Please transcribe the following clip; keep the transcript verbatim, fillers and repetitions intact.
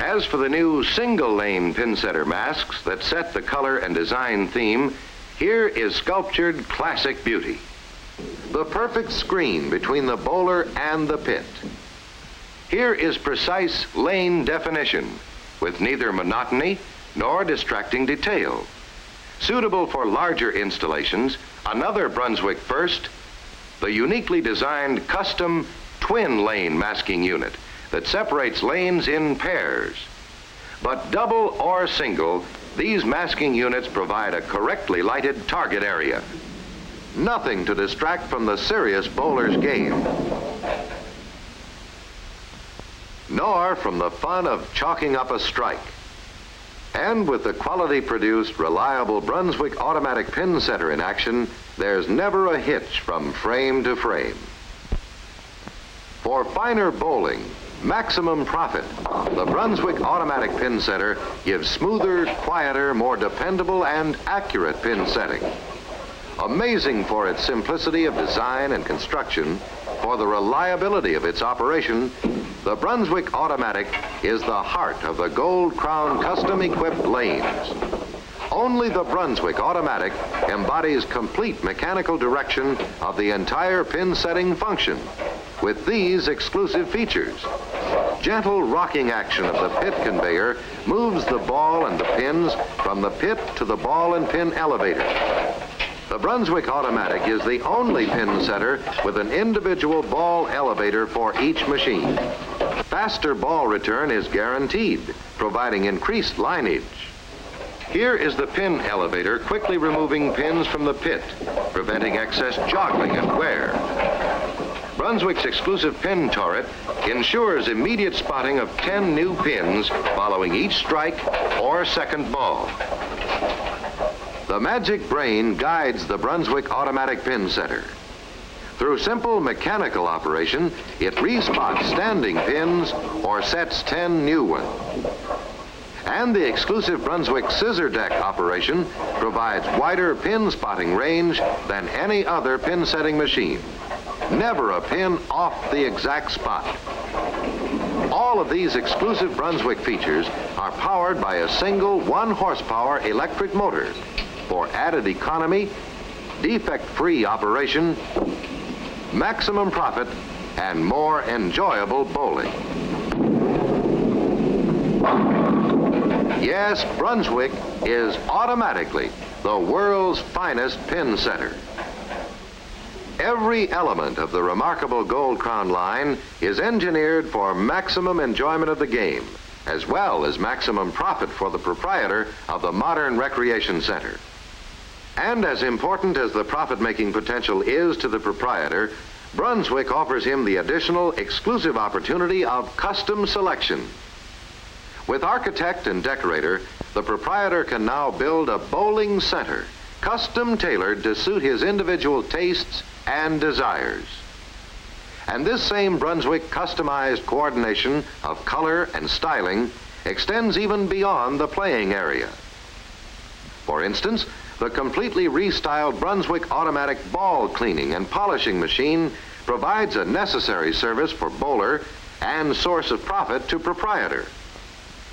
As for the new single-lane pin setter masks that set the color and design theme, here is sculptured classic beauty. The perfect screen between the bowler and the pit. Here is precise lane definition with neither monotony nor distracting detail. Suitable for larger installations, another Brunswick first, the uniquely designed custom twin lane masking unit that separates lanes in pairs. But double or single, these masking units provide a correctly lighted target area. Nothing to distract from the serious bowler's game, nor from the fun of chalking up a strike. And with the quality-produced, reliable Brunswick automatic pin setter in action, there's never a hitch from frame to frame. For finer bowling, maximum profit, the Brunswick automatic pin setter gives smoother, quieter, more dependable, and accurate pin setting. Amazing for its simplicity of design and construction, for the reliability of its operation, the Brunswick Automatic is the heart of the Gold Crown custom-equipped lanes. Only the Brunswick Automatic embodies complete mechanical direction of the entire pin setting function with these exclusive features. Gentle rocking action of the pit conveyor moves the ball and the pins from the pit to the ball and pin elevator. The Brunswick Automatic is the only pin setter with an individual ball elevator for each machine. Faster ball return is guaranteed, providing increased lineage. Here is the pin elevator quickly removing pins from the pit, preventing excess joggling and wear. Brunswick's exclusive pin turret ensures immediate spotting of ten new pins following each strike or second ball. The magic brain guides the Brunswick automatic pin setter. Through simple mechanical operation, it respots standing pins or sets ten new ones. And the exclusive Brunswick scissor deck operation provides wider pin spotting range than any other pin setting machine. Never a pin off the exact spot. All of these exclusive Brunswick features are powered by a single one horsepower electric motor for added economy, defect-free operation, maximum profit, and more enjoyable bowling. Yes, Brunswick is automatically the world's finest pin setter. Every element of the remarkable Gold Crown line is engineered for maximum enjoyment of the game, as well as maximum profit for the proprietor of the modern recreation center. And as important as the profit-making potential is to the proprietor, Brunswick offers him the additional exclusive opportunity of custom selection. With architect and decorator, the proprietor can now build a bowling center, custom tailored to suit his individual tastes and desires. And this same Brunswick customized coordination of color and styling extends even beyond the playing area. For instance, the completely restyled Brunswick automatic ball cleaning and polishing machine provides a necessary service for bowler and source of profit to proprietor.